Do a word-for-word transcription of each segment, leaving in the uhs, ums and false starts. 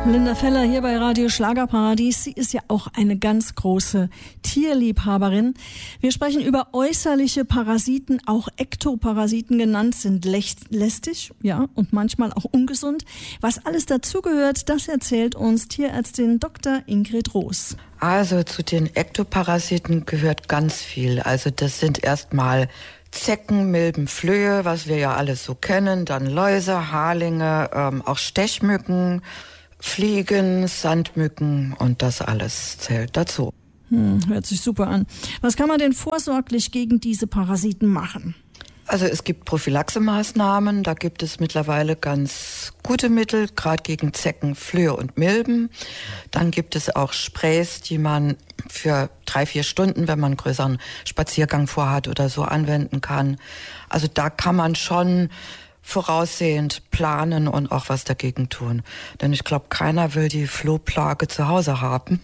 Linda Feller hier bei Radio Schlagerparadies. Sie ist ja auch eine ganz große Tierliebhaberin. Wir sprechen über äußerliche Parasiten, auch Ektoparasiten genannt, sind lästig, ja, und manchmal auch ungesund. Was alles dazugehört, das erzählt uns Tierärztin Doktor Ingrid Roos. Also zu den Ektoparasiten gehört ganz viel. Also das sind erstmal Zecken, Milben, Flöhe, was wir ja alles so kennen, dann Läuse, Harlinge, ähm, auch Stechmücken, Fliegen, Sandmücken und das alles zählt dazu. Hm, hört sich super an. Was kann man denn vorsorglich gegen diese Parasiten machen? Also es gibt Prophylaxemaßnahmen, da gibt es mittlerweile ganz gute Mittel, gerade gegen Zecken, Flöhe und Milben. Dann gibt es auch Sprays, die man für drei, vier Stunden, wenn man einen größeren Spaziergang vorhat oder so, anwenden kann. Also da kann man schon voraussehend planen und auch was dagegen tun. Denn ich glaube, keiner will die Flohplage zu Hause haben.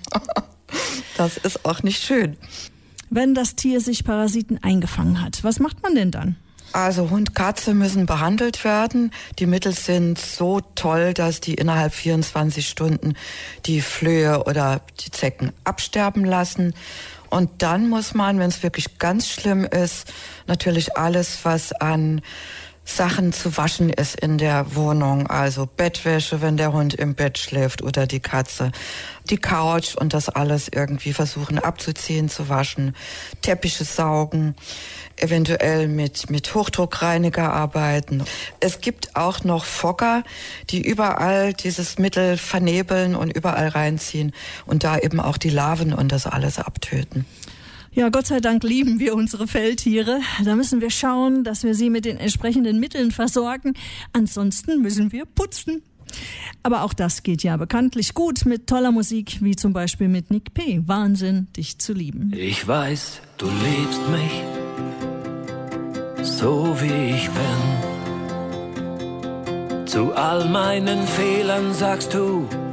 Das ist auch nicht schön. Wenn das Tier sich Parasiten eingefangen hat, was macht man denn dann? Also Hund, Katze müssen behandelt werden. Die Mittel sind so toll, dass die innerhalb vierundzwanzig Stunden die Flöhe oder die Zecken absterben lassen. Und dann muss man, wenn es wirklich ganz schlimm ist, natürlich alles, was an Sachen zu waschen ist in der Wohnung, also Bettwäsche, wenn der Hund im Bett schläft oder die Katze, die Couch und das alles irgendwie versuchen abzuziehen, zu waschen, Teppiche saugen, eventuell mit, mit Hochdruckreiniger arbeiten. Es gibt auch noch Fogger, die überall dieses Mittel vernebeln und überall reinziehen und da eben auch die Larven und das alles abtöten. Ja, Gott sei Dank lieben wir unsere Feldtiere. Da müssen wir schauen, dass wir sie mit den entsprechenden Mitteln versorgen. Ansonsten müssen wir putzen. Aber auch das geht ja bekanntlich gut mit toller Musik, wie zum Beispiel mit Nick P. Wahnsinn, dich zu lieben. Ich weiß, du liebst mich, so wie ich bin. Zu all meinen Fehlern sagst du,